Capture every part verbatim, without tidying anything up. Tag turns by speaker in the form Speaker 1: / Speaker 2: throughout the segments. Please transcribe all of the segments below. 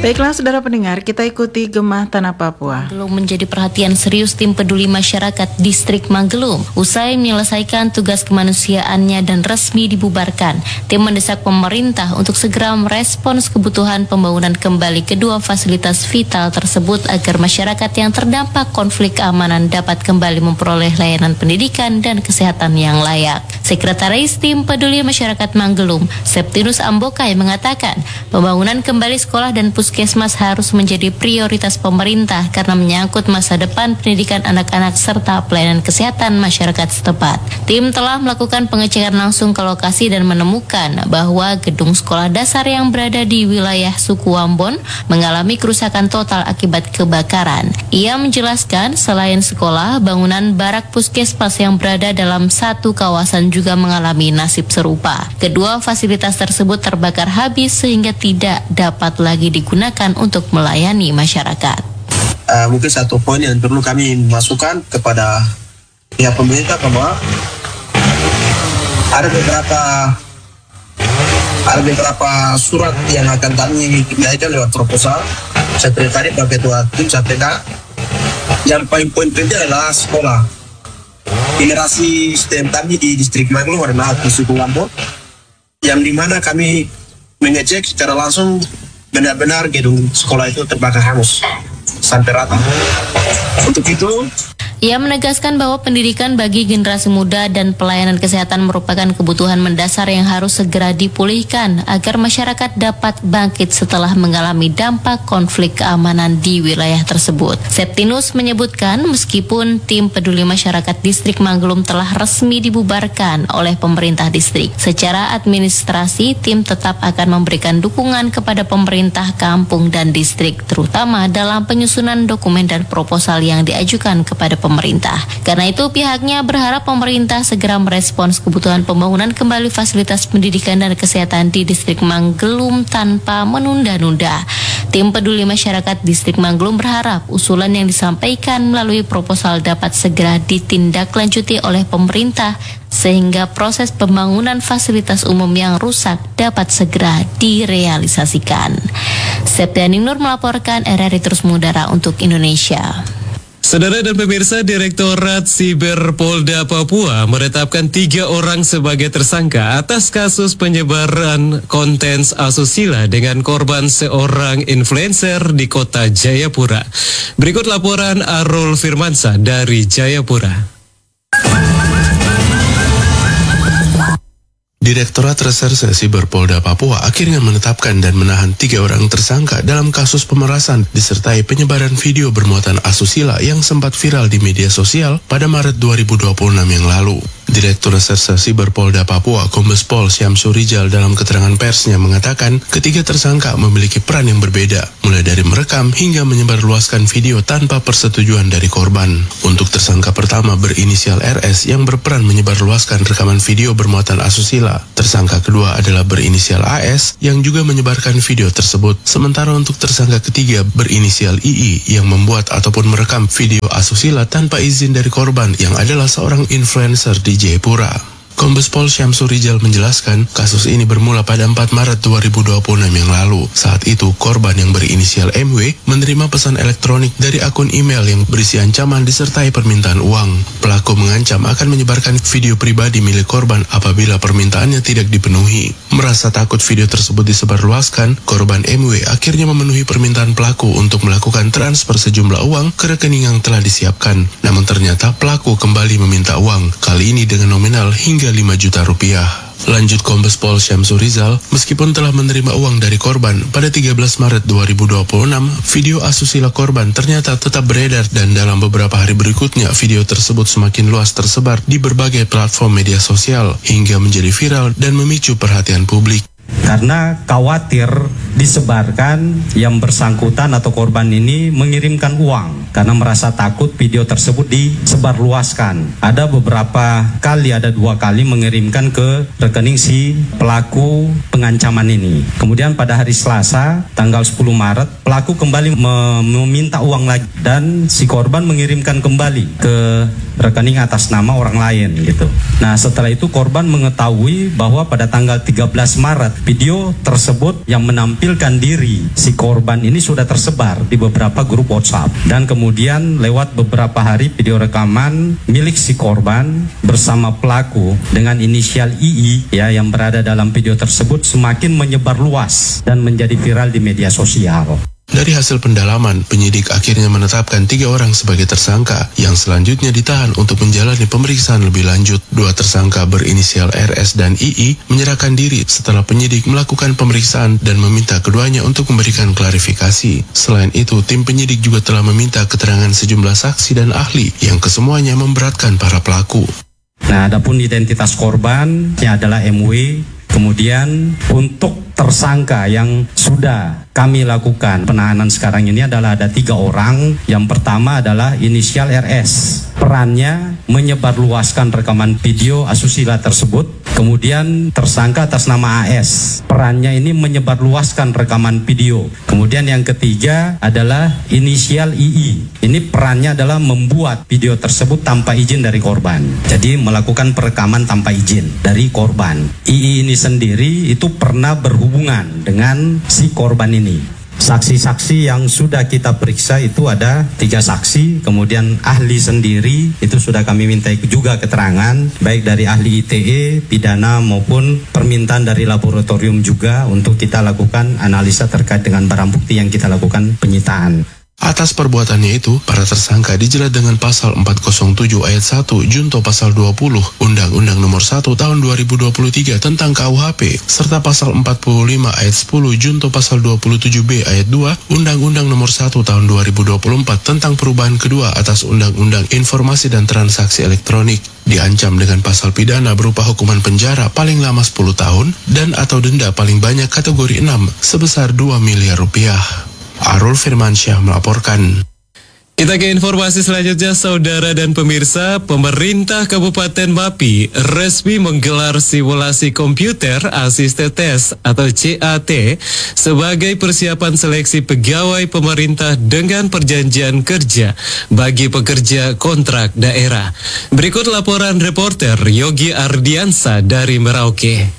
Speaker 1: Baiklah saudara pendengar, kita ikuti Gemah Tanah Papua.
Speaker 2: Magelung menjadi perhatian serius tim peduli masyarakat distrik Magelung. Usai menyelesaikan tugas kemanusiaannya dan resmi dibubarkan, tim mendesak pemerintah untuk segera merespons kebutuhan pembangunan kembali kedua fasilitas vital tersebut agar masyarakat yang terdampak konflik keamanan dapat kembali memperoleh layanan pendidikan dan kesehatan yang layak. Sekretaris Tim Peduli Masyarakat Magelung, Septinus Ambokai, mengatakan pembangunan kembali sekolah dan puskesmas harus menjadi prioritas pemerintah karena menyangkut masa depan pendidikan anak-anak serta pelayanan kesehatan masyarakat setempat. Tim telah melakukan pengecekan langsung ke lokasi dan menemukan bahwa gedung sekolah dasar yang berada di wilayah suku Wambon mengalami kerusakan total akibat kebakaran. Ia menjelaskan selain sekolah, bangunan barak puskesmas yang berada dalam satu kawasan juga mengalami nasib serupa. Kedua fasilitas tersebut terbakar habis sehingga tidak dapat lagi digunakan untuk melayani masyarakat.
Speaker 3: Uh, mungkin satu poin yang perlu kami masukkan kepada pihak pemerintah bahwa ada beberapa ada beberapa surat yang akan kami naikkan lewat proposal. Seperti tadi Pak Ketua Tim sampaikan, yang paling poin penting adalah sekolah. Generasi S T M kami di distrik Magelung adalah di suku Wambon, yang dimana kami mengecek secara langsung benar-benar gedung sekolah itu terbakar hangus sampai rata. Untuk itu,
Speaker 2: ia menegaskan bahwa pendidikan bagi generasi muda dan pelayanan kesehatan merupakan kebutuhan mendasar yang harus segera dipulihkan agar masyarakat dapat bangkit setelah mengalami dampak konflik keamanan di wilayah tersebut. Septinus menyebutkan meskipun tim peduli masyarakat distrik Magelung telah resmi dibubarkan oleh pemerintah distrik, secara administrasi tim tetap akan memberikan dukungan kepada pemerintah kampung dan distrik, terutama dalam penyusunan dokumen dan proposal yang diajukan kepada pemerintah. Pemerintah. Karena itu pihaknya berharap pemerintah segera merespons kebutuhan pembangunan kembali fasilitas pendidikan dan kesehatan di distrik Magelung tanpa menunda-nunda. Tim peduli masyarakat distrik Magelung berharap usulan yang disampaikan melalui proposal dapat segera ditindaklanjuti oleh pemerintah sehingga proses pembangunan fasilitas umum yang rusak dapat segera direalisasikan. Septiani Nur melaporkan R R I Terus Mengudara untuk Indonesia.
Speaker 4: Saudara dan pemirsa, Direktorat Siber Polda Papua menetapkan tiga orang sebagai tersangka atas kasus penyebaran konten asusila dengan korban seorang influencer di kota Jayapura. Berikut laporan Arul Firmansyah dari Jayapura.
Speaker 5: Direktorat Reserse Siber Polda Papua akhirnya menetapkan dan menahan tiga orang tersangka dalam kasus pemerasan disertai penyebaran video bermuatan asusila yang sempat viral di media sosial pada Maret dua ribu dua puluh enam yang lalu. Direktur Reserse Siber Polda Papua, Kombes Pol Syamsu Rijal dalam keterangan persnya mengatakan ketiga tersangka memiliki peran yang berbeda, mulai dari merekam hingga menyebarluaskan video tanpa persetujuan dari korban. Untuk tersangka pertama berinisial R S yang berperan menyebarluaskan rekaman video bermuatan asusila. Tersangka kedua adalah berinisial A S yang juga menyebarkan video tersebut. Sementara untuk tersangka ketiga berinisial I I yang membuat ataupun merekam video asusila tanpa izin dari korban yang adalah seorang influencer di Jayapura. Kombes Pol Syamsu Rijal menjelaskan kasus ini bermula pada empat Maret dua ribu dua puluh enam yang lalu. Saat itu korban yang berinisial M W menerima pesan elektronik dari akun email yang berisi ancaman disertai permintaan uang. Pelaku mengancam akan menyebarkan video pribadi milik korban apabila permintaannya tidak dipenuhi. Merasa takut video tersebut disebarluaskan, korban M W akhirnya memenuhi permintaan pelaku untuk melakukan transfer sejumlah uang ke rekening yang telah disiapkan. Namun ternyata pelaku kembali meminta uang, kali ini dengan nominal hingga lima juta rupiah. Lanjut Kombes Pol Syamsu Rijal, meskipun telah menerima uang dari korban, pada tiga belas Maret dua ribu dua puluh enam, video asusila korban ternyata tetap beredar dan dalam beberapa hari berikutnya video tersebut semakin luas tersebar di berbagai platform media sosial hingga menjadi viral dan memicu perhatian publik.
Speaker 6: Karena khawatir disebarkan yang bersangkutan atau korban ini mengirimkan uang karena merasa takut video tersebut disebarluaskan. Ada beberapa kali, ada dua kali mengirimkan ke rekening si pelaku pengancaman ini. Kemudian pada hari Selasa tanggal sepuluh Maret pelaku kembali meminta uang lagi dan si korban mengirimkan kembali ke rekening atas nama orang lain gitu. Nah setelah itu korban mengetahui bahwa pada tanggal tiga belas Maret video tersebut yang menampilkan diri si korban ini sudah tersebar di beberapa grup WhatsApp. Dan kemudian lewat beberapa hari video rekaman milik si korban bersama pelaku dengan inisial I I ya yang berada dalam video tersebut semakin menyebar luas dan menjadi viral di media sosial.
Speaker 5: Dari hasil pendalaman, penyidik akhirnya menetapkan tiga orang sebagai tersangka yang selanjutnya ditahan untuk menjalani pemeriksaan lebih lanjut. Dua tersangka berinisial R S dan I I menyerahkan diri setelah penyidik melakukan pemeriksaan dan meminta keduanya untuk memberikan klarifikasi. Selain itu, tim penyidik juga telah meminta keterangan sejumlah saksi dan ahli yang kesemuanya memberatkan para pelaku.
Speaker 6: Nah, adapun identitas korban yang adalah M W. Kemudian untuk tersangka yang sudah kami lakukan penahanan sekarang ini adalah ada tiga orang. Yang pertama adalah inisial R S. Perannya menyebarluaskan rekaman video asusila tersebut. Kemudian tersangka atas nama A S. Perannya ini menyebarluaskan rekaman video. Kemudian yang ketiga adalah inisial I I. Ini perannya adalah membuat video tersebut tanpa izin dari korban. Jadi melakukan perekaman tanpa izin dari korban. I I ini sendiri itu pernah berhubungan dengan si korban ini. Saksi-saksi yang sudah kita periksa itu ada tiga saksi, kemudian ahli sendiri itu sudah kami minta juga keterangan, baik dari ahli I T E, pidana maupun permintaan dari laboratorium juga untuk kita lakukan analisa terkait dengan barang bukti yang kita lakukan penyitaan.
Speaker 5: Atas perbuatannya itu, para tersangka dijerat dengan pasal empat nol tujuh ayat satu junto pasal dua puluh Undang-Undang Nomor satu Tahun dua ribu dua puluh tiga tentang K U H P serta pasal empat puluh lima ayat sepuluh junto pasal dua puluh tujuh B ayat dua Undang-Undang Nomor satu Tahun dua ribu dua puluh empat tentang perubahan kedua atas Undang-Undang Informasi dan Transaksi Elektronik. Diancam dengan pasal pidana berupa hukuman penjara paling lama sepuluh tahun dan atau denda paling banyak kategori enam sebesar dua miliar rupiah. Arul Firmansyah melaporkan.
Speaker 4: Kita ke informasi selanjutnya, saudara dan pemirsa. Pemerintah Kabupaten Mapi resmi menggelar simulasi komputer asisten tes atau C A T sebagai persiapan seleksi pegawai pemerintah dengan perjanjian kerja bagi pekerja kontrak daerah. Berikut laporan reporter Yogi Ardiansa dari Merauke.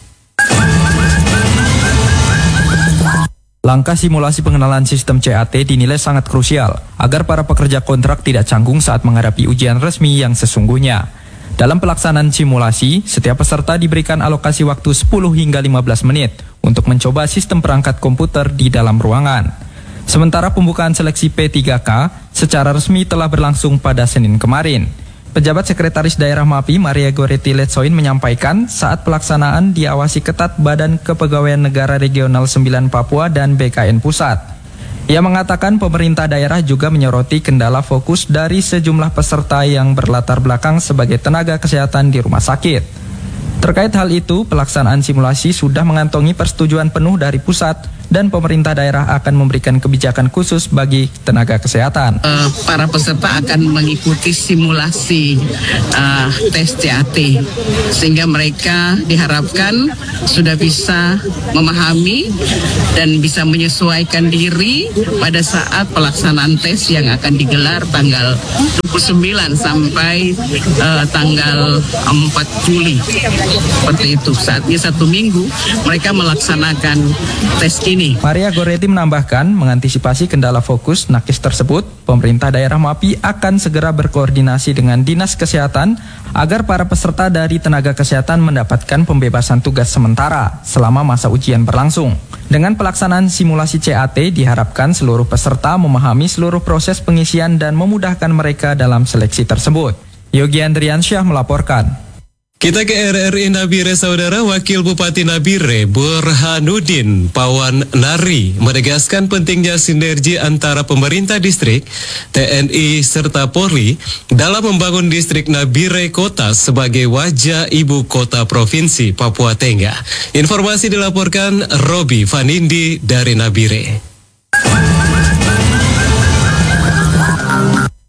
Speaker 7: Langkah simulasi pengenalan sistem C A T dinilai sangat krusial agar para pekerja kontrak tidak canggung saat menghadapi ujian resmi yang sesungguhnya. Dalam pelaksanaan simulasi, setiap peserta diberikan alokasi waktu sepuluh hingga lima belas menit untuk mencoba sistem perangkat komputer di dalam ruangan. Sementara pembukaan seleksi P tiga K secara resmi telah berlangsung pada Senin kemarin. Pejabat Sekretaris Daerah Mapi, Maria Goretti Letsoin, menyampaikan saat pelaksanaan diawasi ketat Badan Kepegawaian Negara Regional sembilan Papua dan B K N Pusat. Ia mengatakan pemerintah daerah juga menyoroti kendala fokus dari sejumlah peserta yang berlatar belakang sebagai tenaga kesehatan di rumah sakit. Terkait hal itu, pelaksanaan simulasi sudah mengantongi persetujuan penuh dari pusat dan pemerintah daerah akan memberikan kebijakan khusus bagi tenaga kesehatan.
Speaker 8: Uh, para peserta akan mengikuti simulasi uh, tes C A T sehingga mereka diharapkan sudah bisa memahami dan bisa menyesuaikan diri pada saat pelaksanaan tes yang akan digelar tanggal dua puluh sembilan sampai uh, tanggal empat Juli. Seperti itu, saatnya satu minggu mereka melaksanakan tes ini.
Speaker 7: Maria Goretti menambahkan, mengantisipasi kendala fokus nakes tersebut, pemerintah daerah Mapi akan segera berkoordinasi dengan Dinas Kesehatan agar para peserta dari tenaga kesehatan mendapatkan pembebasan tugas sementara selama masa ujian berlangsung. Dengan pelaksanaan simulasi C A T, diharapkan seluruh peserta memahami seluruh proses pengisian dan memudahkan mereka dalam seleksi tersebut. Yogi Andriansyah melaporkan.
Speaker 4: Kita ke R R I Nabire, saudara. Wakil Bupati Nabire, Burhanuddin Pawan Nari, menegaskan pentingnya sinergi antara pemerintah distrik, T N I, serta Polri dalam membangun distrik Nabire Kota sebagai wajah ibu kota provinsi Papua Tengah. Informasi dilaporkan Robi Vanindi dari Nabire.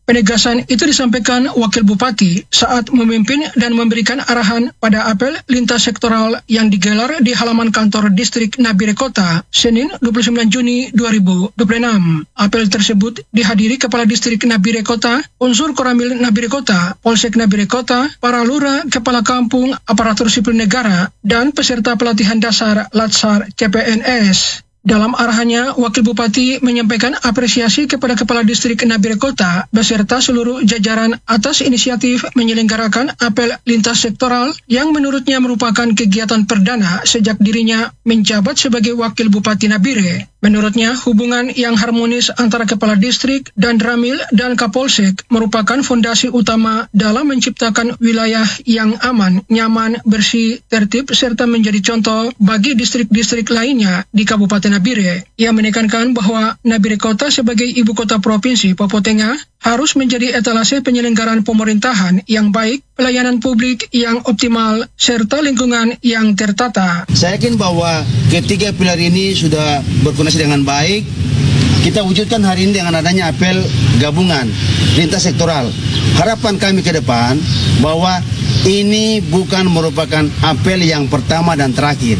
Speaker 9: Penegasan itu disampaikan Wakil Bupati saat memimpin dan memberikan arahan pada apel lintas sektoral yang digelar di halaman kantor distrik Nabire Kota, Senin dua puluh sembilan Juni dua ribu dua puluh enam. Apel tersebut dihadiri Kepala Distrik Nabire Kota, unsur Koramil Nabire Kota, Polsek Nabire Kota, para lurah, kepala kampung, aparatur sipil negara, dan peserta pelatihan dasar Latsar C P N S. Dalam arahannya, Wakil Bupati menyampaikan apresiasi kepada Kepala Distrik Nabire Kota beserta seluruh jajaran atas inisiatif menyelenggarakan apel lintas sektoral yang menurutnya merupakan kegiatan perdana sejak dirinya menjabat sebagai Wakil Bupati Nabire. Menurutnya, hubungan yang harmonis antara Kepala Distrik dan Ramil dan Kapolsek merupakan fondasi utama dalam menciptakan wilayah yang aman, nyaman, bersih, tertib, serta menjadi contoh bagi distrik-distrik lainnya di Kabupaten Nabire. Ia menekankan bahwa Nabire Kota sebagai ibu kota provinsi Papua Tengah harus menjadi etalase penyelenggaraan pemerintahan yang baik, pelayanan publik yang optimal, serta lingkungan yang tertata.
Speaker 10: Saya yakin bahwa ketiga pilar ini sudah berkoordinasi dengan baik. Kita wujudkan hari ini dengan adanya apel gabungan lintas sektoral. Harapan kami ke depan bahwa ini bukan merupakan apel yang pertama dan terakhir.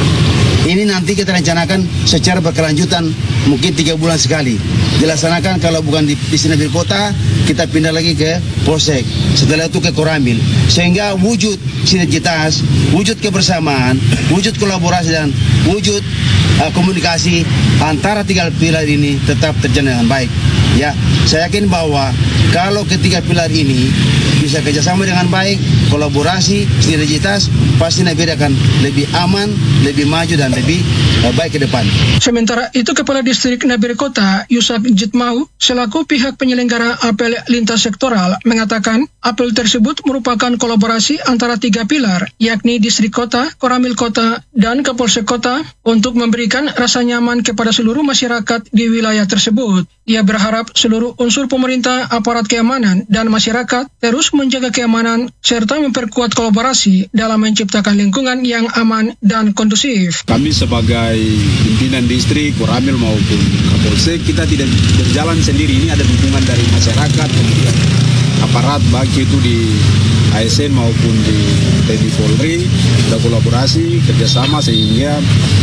Speaker 10: Ini nanti kita rencanakan secara berkelanjutan, mungkin tiga bulan sekali. Dilaksanakan kalau bukan di, di Nabire Kota, kita pindah lagi ke Polsek. Setelah itu ke Koramil. Sehingga wujud sinergitas, wujud kebersamaan, wujud kolaborasi dan wujud uh, komunikasi antara tiga pilar ini tetap terjalan dengan baik. Ya, saya yakin bahwa kalau ketiga pilar ini bisa kerjasama dengan baik, kolaborasi, sinergitas, pasti Nabire akan lebih aman, lebih maju dan lebih uh, baik ke depan.
Speaker 9: Sementara itu, Kepala Distrik Nabire Kota, Yusak Jitmau, selaku pihak penyelenggara apel lintas sektoral, mengatakan apel tersebut merupakan kolaborasi antara tiga pilar, yakni Distrik Kota, Koramil Kota, dan Kapolsek Kota untuk memberikan rasa nyaman kepada seluruh masyarakat di wilayah tersebut. Ia berharap seluruh unsur pemerintah, aparat keamanan, dan masyarakat terus menjaga keamanan serta memperkuat kolaborasi dalam menciptakan lingkungan yang aman dan kondusif.
Speaker 11: Kami sebagai pimpinan distrik, Koramil maupun Kapolsek, kita tidak berjalan sendiri. Ini ada dukungan dari masyarakat, kemudian aparat, baik itu di A S N maupun di T N I Polri, ada kolaborasi, kerjasama sehingga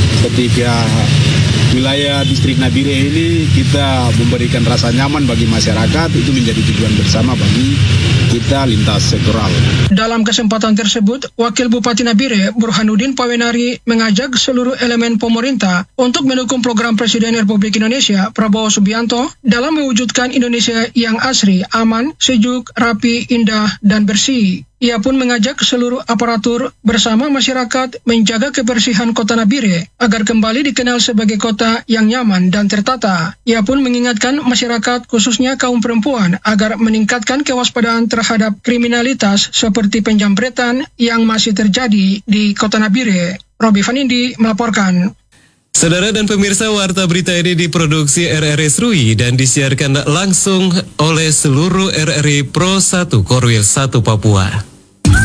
Speaker 11: ketika wilayah distrik Nabire ini kita memberikan rasa nyaman bagi masyarakat, itu menjadi tujuan bersama bagi kita lintas sektoral.
Speaker 9: Dalam kesempatan tersebut, Wakil Bupati Nabire, Burhanuddin Pawenari, mengajak seluruh elemen pemerintah untuk mendukung program Presiden Republik Indonesia, Prabowo Subianto, dalam mewujudkan Indonesia yang asri, aman, sejuk, rapi, indah, dan bersih. Ia pun mengajak seluruh aparatur bersama masyarakat menjaga kebersihan kota Nabire agar kembali dikenal sebagai kota yang nyaman dan tertata. Ia pun mengingatkan masyarakat khususnya kaum perempuan agar meningkatkan kewaspadaan terhadap kriminalitas seperti penjamretan yang masih terjadi di kota Nabire. Robi Vanindi melaporkan.
Speaker 4: Saudara dan pemirsa, Warta Berita ini diproduksi R R I Srui dan disiarkan langsung oleh seluruh R R I Pro satu Korwil satu Papua.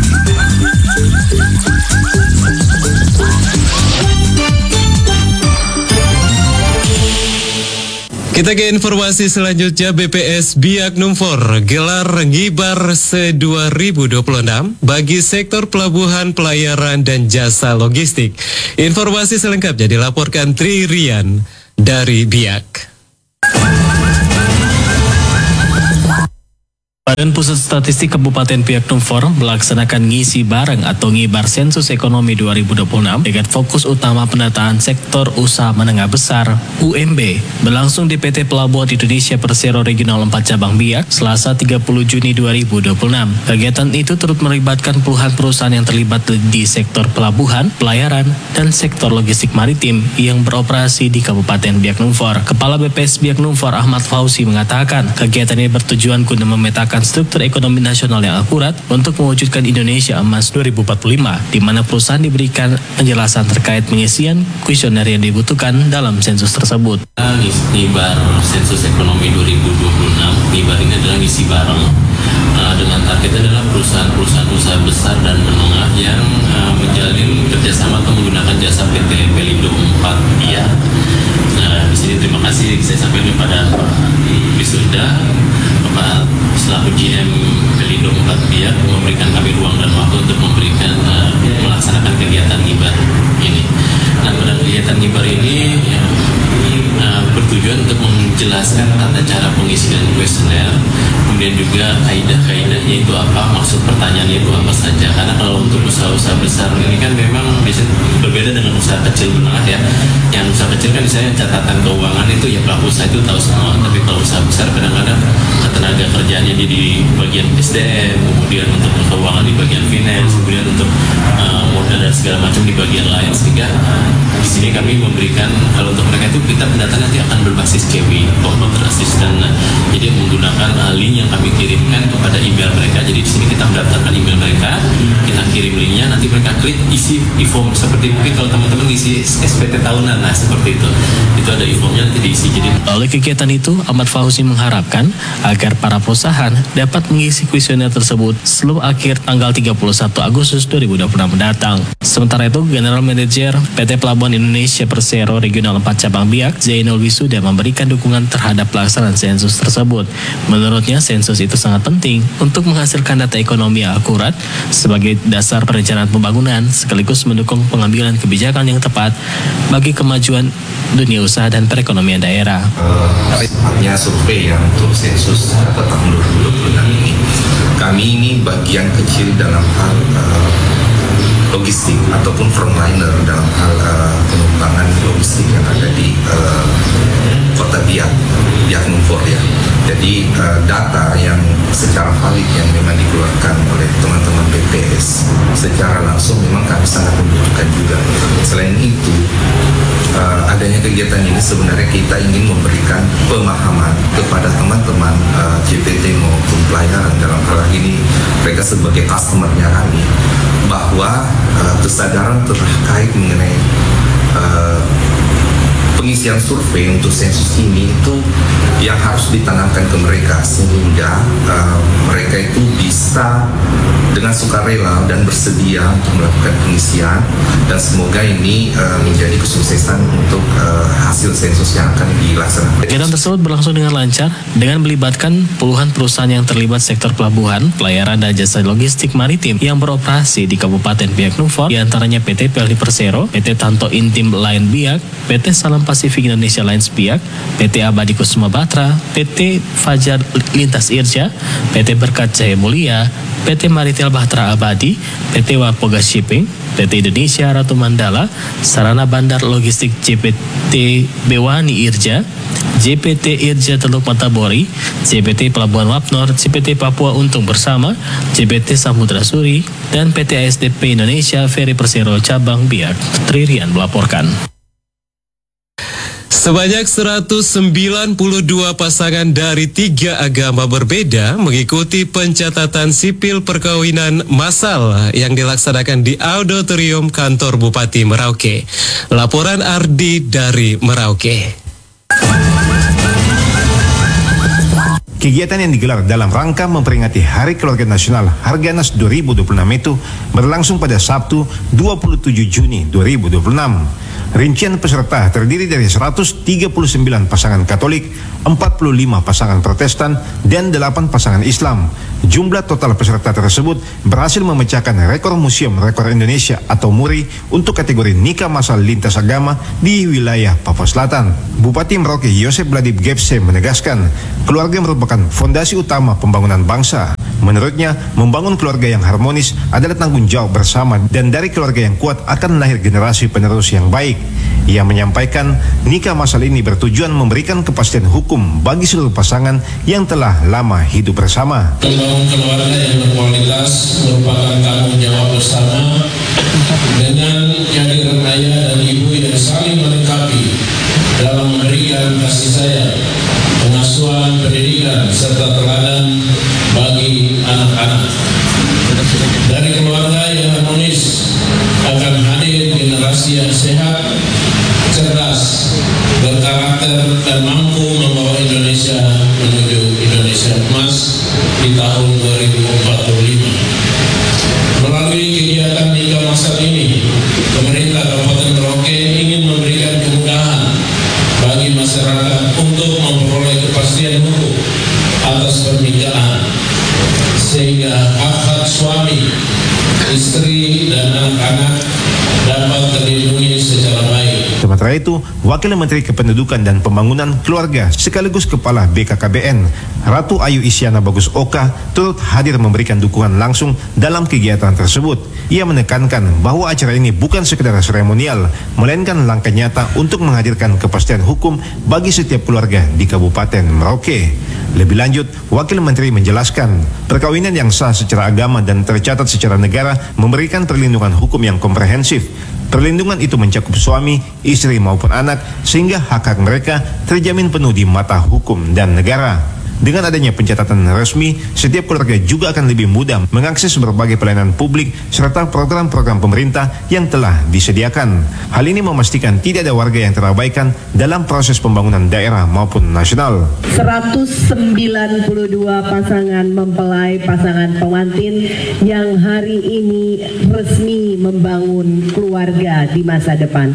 Speaker 4: Kita ke informasi selanjutnya. B P S Biak Numfor gelar Ngibar Se dua ribu dua puluh enam bagi sektor pelabuhan, pelayaran, dan jasa logistik. Informasi selengkapnya dilaporkan Tri Rian dari Biak.
Speaker 12: Badan Pusat Statistik Kabupaten Biak Numfor melaksanakan ngisi bareng atau ngibar sensus ekonomi dua ribu dua puluh enam dengan fokus utama penataan sektor usaha menengah besar U M B berlangsung di P T Pelabuhan Indonesia Persero Regional empat Cabang Biak Selasa tiga puluh Juni dua ribu dua puluh enam. Kegiatan itu turut melibatkan puluhan perusahaan yang terlibat di sektor pelabuhan, pelayaran, dan sektor logistik maritim yang beroperasi di Kabupaten Biak Numfor. Kepala B P S Biak Numfor Ahmad Fauzi mengatakan kegiatan ini bertujuan guna memetakan struktur ekonomi nasional yang akurat untuk mewujudkan Indonesia Emas dua ribu empat puluh lima, di mana perusahaan diberikan penjelasan terkait pengisian kuesioner yang dibutuhkan dalam sensus tersebut.
Speaker 13: Ngibar sensus ekonomi dua ribu dua puluh enam, ngibar ini adalah ngisi bareng uh, dengan target adalah perusahaan-perusahaan usaha besar dan menengah yang uh, menjalin kerjasama atau menggunakan jasa P T Pelindo empat Biak. Nah, di sini terima kasih saya sampaikan kepada Pak Wisuda, Pak selaku G M Pelindo empat Biak memberikan kami ruang dan waktu untuk memberikan uh, melaksanakan kegiatan ngibar ini. Nah, pada kegiatan ngibar ini ya, uh, bertujuan untuk menjelaskan tata cara pengisian kuesioner, kemudian juga kaidah-kaidahnya itu apa, maksud pertanyaannya itu apa saja. Karena kalau untuk usaha-usaha besar ini kan memang biasanya berbeda dengan usaha kecil menengah ya. Yang usaha kecil kan misalnya catatan keuangan itu ya pelaku usaha itu tahu semua, tapi kalau usaha besar kadang-kadang tenaga kerjanya di, di bagian S D M, kemudian untuk keuangan di bagian finance, kemudian untuk uh, modal dan segala macam di bagian lain. Sehingga di sini kami memberikan, kalau untuk mereka itu kita pendataan nanti akan berbasis C W, computer assistant. Nah, jadi menggunakan uh, link yang kami kirimkan kepada email mereka. Jadi di sini kita mendaftarkan email mereka, kita kirim linknya, nanti mereka klik isi e-form seperti mungkin kalau teman-teman isi S P T tahunan, nah seperti itu. Itu ada e-formnya nanti diisi. Jadi
Speaker 12: oleh kegiatan itu, Ahmad Fauzi mengharapkan agar para perusahaan dapat mengisi kuesioner tersebut sebelum akhir tanggal tiga puluh satu Agustus dua ribu dua puluh enam mendatang. Sementara itu, General Manager P T Pelabuhan Indonesia Persero Regional empat Cabang Biak, Zainul Wisuda, memberikan dukungan terhadap pelaksanaan sensus tersebut. Menurutnya, sensus itu sangat penting untuk menghasilkan data ekonomi yang akurat sebagai dasar perencanaan pembangunan, sekaligus mendukung pengambilan kebijakan yang tepat bagi kemajuan dunia usaha dan perekonomian daerah.
Speaker 14: Sifatnya survei yang untuk sensus atau tahun dua ribu dua puluh enam ini, kami ini bagian kecil dalam hal uh, logistik ataupun frontliner dalam hal uh, pengembangan logistik yang ada di uh, kota Biak, Biak Numfor ya. Jadi uh, data yang secara valid yang memang dikeluarkan oleh teman-teman B P S secara langsung memang kami sangat membutuhkan juga. Selain itu, uh, adanya kegiatan ini sebenarnya kita ingin memberikan pemahaman kepada teman-teman uh, C P T maupun pelayaran dalam hal ini mereka sebagai customer-nya kami, bahwa uh, kesadaran terkait mengenai uh, pengisian survei untuk sensus ini itu yang harus ditanamkan ke mereka sehingga uh, mereka itu bisa dengan sukarela dan bersedia untuk melakukan pengisian, dan semoga ini uh, menjadi kesuksesan untuk uh, hasil sensus yang akan dilaksanakan.
Speaker 12: Kegiatan tersebut berlangsung dengan lancar dengan melibatkan puluhan perusahaan yang terlibat sektor pelabuhan, pelayaran dan jasa logistik maritim yang beroperasi di Kabupaten Biak Numfor, diantaranya P T P L D Persero, P T Tanto Intim Line Biak, P T Salam Pasifik Indonesia Lines Biak, P T Abadi Kusuma Batra, P T Fajar Lintas Irja, P T Berkat Jaya Mulia, P T Maritel Bahtera Abadi, P T Wapoga Shipping, P T Indonesia Ratu Mandala, Sarana Bandar Logistik J P T Bewani Irja, J P T Irja Teluk Matabori, J P T Pelabuhan Wapnor, J P T Papua Untung Bersama, J P T Samudra Suri, dan P T A S D P Indonesia Ferry Persero Cabang Biak. Tririan melaporkan.
Speaker 4: Sebanyak seratus sembilan puluh dua pasangan dari tiga agama berbeda mengikuti pencatatan sipil perkawinan massal yang dilaksanakan di Auditorium Kantor Bupati Merauke. Laporan Ardi dari Merauke.
Speaker 15: Kegiatan yang digelar dalam rangka memperingati Hari Keluarga Nasional Harganas dua ribu dua puluh enam itu berlangsung pada Sabtu dua puluh tujuh Juni dua ribu dua puluh enam. Rincian peserta terdiri dari seratus tiga puluh sembilan pasangan Katolik, empat puluh lima pasangan Protestan, dan delapan pasangan Islam. Jumlah total peserta tersebut berhasil memecahkan rekor Museum Rekor Indonesia atau MURI untuk kategori nikah massal lintas agama di wilayah Papua Selatan. Bupati Merauke Yosep Bladib Gepse menegaskan, keluarga merupakan fondasi utama pembangunan bangsa. Menurutnya, membangun keluarga yang harmonis adalah tanggung jawab bersama, dan dari keluarga yang kuat akan lahir generasi penerus yang baik. Ia menyampaikan nikah massal ini bertujuan memberikan kepastian hukum bagi seluruh pasangan yang telah lama hidup bersama.
Speaker 16: Membangun keluarga yang berkualitas merupakan tanggung jawab bersama dengan kehadiran ayah dan ibu yang saling melengkapi dalam memberikan kasih sayang, pengasuhan, pendidikan, serta teladan bagi anak-anak. Dari keluarga yang harmonis akan hadir generasi yang sehat, cerdas, berkarakter, dan mampu membawa Indonesia menuju Indonesia emas di tahun dua ribu empat puluh lima. Melalui kegiatan nikah massal ini, pemerintah Kabupaten Merauke ingin memberikan kemudahan bagi masyarakat untuk memperoleh kepastian hukum atas pernikahan
Speaker 15: Sementara itu, Wakil Menteri Kependudukan dan Pembangunan Keluarga sekaligus Kepala B K K B N, Ratu Ayu Isyana Bagus Oka, turut hadir memberikan dukungan langsung dalam kegiatan tersebut. Ia menekankan bahwa acara ini bukan sekedar seremonial, melainkan langkah nyata untuk menghadirkan kepastian hukum bagi setiap keluarga di Kabupaten Merauke. Lebih lanjut, Wakil Menteri menjelaskan, perkawinan yang sah secara agama dan tercatat secara negara memberikan perlindungan hukum yang komprehensif. Perlindungan itu mencakup suami, istri maupun anak, sehingga hak-hak mereka terjamin penuh di mata hukum dan negara. Dengan adanya pencatatan resmi, setiap keluarga juga akan lebih mudah mengakses berbagai pelayanan publik serta program-program pemerintah yang telah disediakan. Hal ini memastikan tidak ada warga yang terabaikan dalam proses pembangunan daerah maupun nasional.
Speaker 17: seratus sembilan puluh dua pasangan mempelai, pasangan pengantin yang hari ini resmi membangun keluarga di masa depan.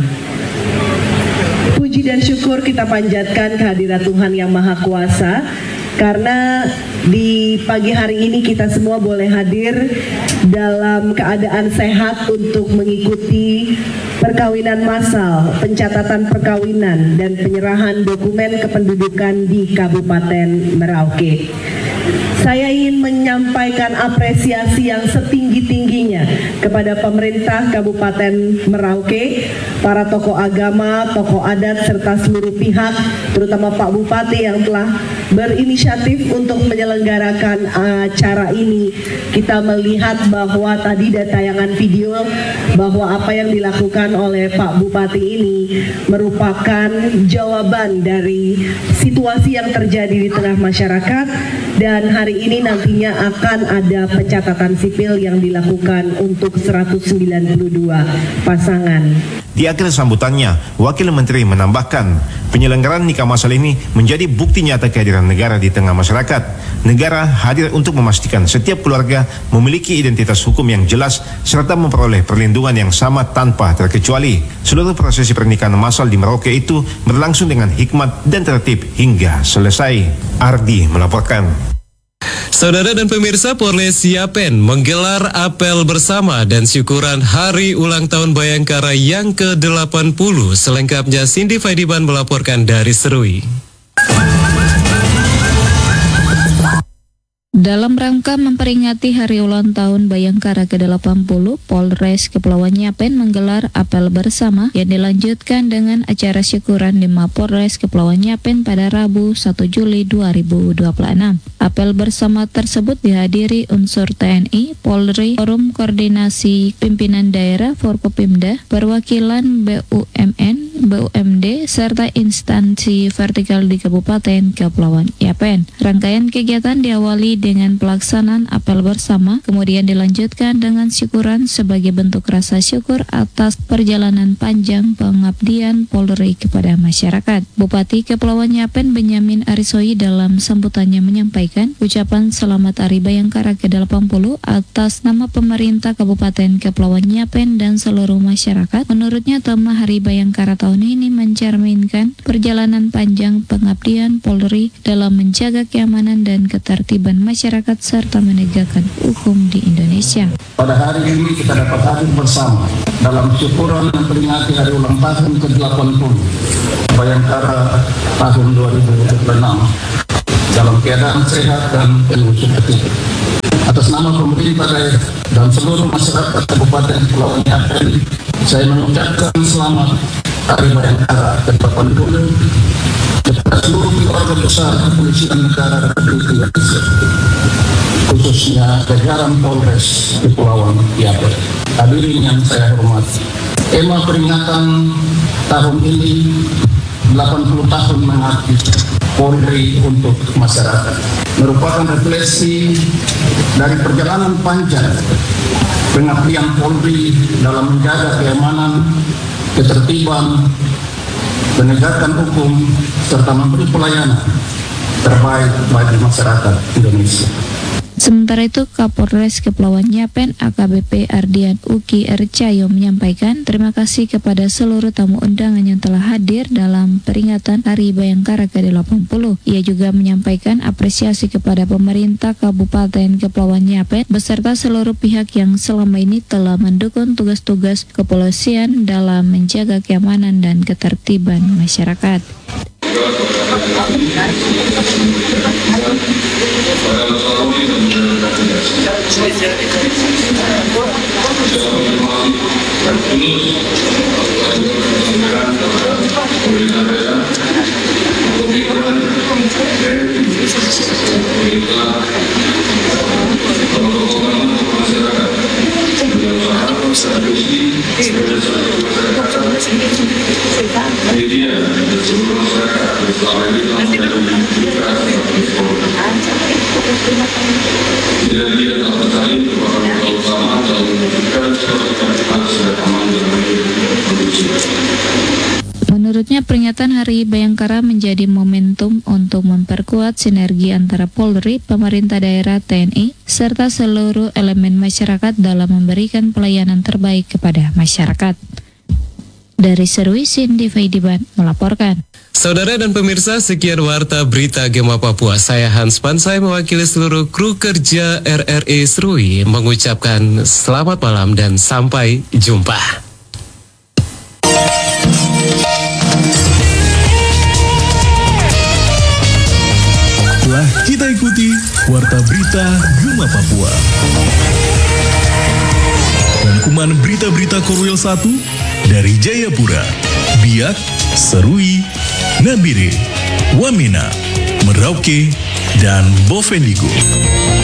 Speaker 17: Puji dan syukur kita panjatkan kehadirat Tuhan Yang Maha Kuasa, karena di pagi hari ini kita semua boleh hadir dalam keadaan sehat untuk mengikuti perkawinan massal, pencatatan perkawinan, dan penyerahan dokumen kependudukan di Kabupaten Merauke. Saya ingin menyampaikan apresiasi yang setinggi-tingginya kepada pemerintah Kabupaten Merauke, para tokoh agama, tokoh adat, serta seluruh pihak, terutama Pak Bupati yang telah berinisiatif untuk menyelenggarakan acara ini. Kita melihat bahwa tadi ada tayangan video bahwa apa yang dilakukan oleh Pak Bupati ini merupakan jawaban dari situasi yang terjadi di tengah masyarakat, dan hari ini nantinya akan ada pencatatan sipil yang dilakukan untuk seratus sembilan puluh dua pasangan.
Speaker 15: Di akhir sambutannya, Wakil Menteri menambahkan, penyelenggaraan nikah massal ini menjadi bukti nyata kehadiran negara di tengah masyarakat. Negara hadir untuk memastikan setiap keluarga memiliki identitas hukum yang jelas serta memperoleh perlindungan yang sama tanpa terkecuali. Seluruh prosesi pernikahan massal di Merauke itu berlangsung dengan hikmat dan tertib hingga selesai. Ardi melaporkan.
Speaker 4: Saudara dan pemirsa, Polres Yapen menggelar apel bersama dan syukuran Hari Ulang Tahun Bayangkara yang ke delapan puluh. Selengkapnya Cindy Faidiban melaporkan dari Serui.
Speaker 18: Dalam rangka memperingati Hari Ulang Tahun Bayangkara ke delapan puluh, Polres Kepulauan Yapen menggelar apel bersama yang dilanjutkan dengan acara syukuran di Mapolres Kepulauan Yapen pada Rabu satu Juli dua ribu dua puluh enam. Apel bersama tersebut dihadiri unsur T N I, Polri, Forum Koordinasi Pimpinan Daerah Forkopimda, perwakilan B U M N, B U M D, serta instansi vertikal di Kabupaten Kepulauan Yapen. Rangkaian kegiatan diawali dengan pelaksanaan apel bersama, kemudian dilanjutkan dengan syukuran sebagai bentuk rasa syukur atas perjalanan panjang pengabdian Polri kepada masyarakat. Bupati Kepulauan Yapen Benyamin Arisoi dalam sambutannya menyampaikan ucapan selamat Hari Bayangkara ke delapan puluh atas nama pemerintah Kabupaten Kepulauan Yapen dan seluruh masyarakat. Menurutnya tema Hari Bayangkara tahun ini mencerminkan perjalanan panjang pengabdian Polri dalam menjaga keamanan dan ketertiban masyarakat serta menegakkan hukum di Indonesia.
Speaker 19: Pada hari ini kita dapat hadir bersama dalam syukuran memperingati Hari Ulang Tahun ke delapan puluh Bayangkara tahun dua ribu dua puluh enam dalam keadaan sehat dan penuh sukacita. Atas nama pemerintah daerah dan seluruh masyarakat Kabupaten Kepulauan Yapen, saya mengucapkan selamat Hari Bayangkara ke delapan puluh kepada seluruh keluarga besar Kepolisian Negara Republik Indonesia, khususnya jajaran Polres Kepulauan Yapen. Hadirin yang saya hormati, tema peringatan tahun ini delapan puluh tahun mengabdi Polri untuk masyarakat merupakan refleksi dari perjalanan panjang pengabdian Polri dalam menjaga keamanan, ketertiban, penegakan hukum, serta memberi pelayanan terbaik bagi masyarakat Indonesia.
Speaker 18: Sementara itu, Kapolres Kepulauan Yapen A K B P Ardian Uki Ercayo menyampaikan terima kasih kepada seluruh tamu undangan yang telah hadir dalam peringatan Hari Bayangkara ke delapan puluh. Ia juga menyampaikan apresiasi kepada pemerintah Kabupaten Kepulauan Yapen beserta seluruh pihak yang selama ini telah mendukung tugas-tugas kepolisian dalam menjaga keamanan dan ketertiban masyarakat. Menurutnya, peringatan Hari Bayangkara menjadi momentum untuk memperkuat sinergi antara Polri, pemerintah daerah, T N I, serta seluruh elemen masyarakat dalam memberikan pelayanan terbaik kepada masyarakat. Dari Serui, Cindy Faidiban melaporkan.
Speaker 4: Saudara dan pemirsa, sekian Warta Berita Gema Papua. Saya Hans Pansai mewakili seluruh kru kerja R R I Serui mengucapkan selamat malam dan sampai jumpa.
Speaker 20: Telah kita ikuti Warta Berita Gema Papua. Rangkuman berita-berita Korwil satu dari Jayapura, Biak, Serui, Nabire, Wamena, Merauke, dan Bovendigul.